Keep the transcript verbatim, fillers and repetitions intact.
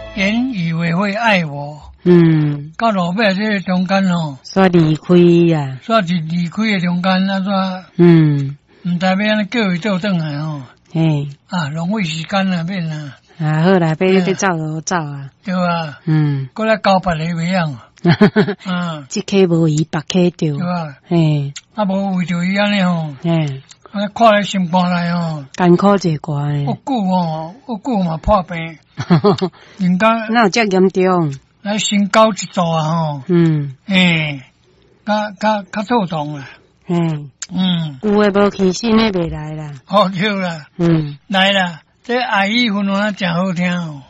原以为会爱我， 嗯， 到路尾这个中间吼， 煞离开呀， 煞是离开的中间，那煞嗯， 唔知要安尼叫伊倒转来吼， 嘿， 啊，浪费时间啊，免啊， 啊，好啦，要要走就走啊， 对吧？ 嗯， 过来交别个袂样，啊， 即科无伊，别科着， 对吧？ 嘿， 啊，无为着伊安尼吼， 嘿， 啊，看咧心肝内吼， 艰苦一寡诶， 有久吼，有久嘛破病，人家哪有遮严重？ 来身高一度啊吼， 嗯， 诶，较较较躁动啊， 嘿， 嗯， 有诶无起身诶袂来啦， 好对啦， 嗯。 来啦，这阿姨分话真好听哦。